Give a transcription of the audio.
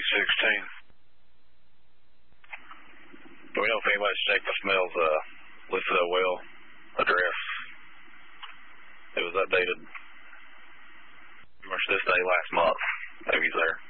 Do we know if anybody's checked the smells listed at well address? It was updated pretty much this day last month. Maybe he's there.